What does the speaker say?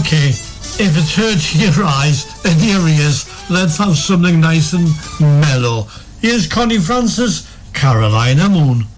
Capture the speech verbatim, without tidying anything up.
Okay, if it's hurting your eyes and your ears, let's have something nice and mellow. Here's Connie Francis, Carolina Moon.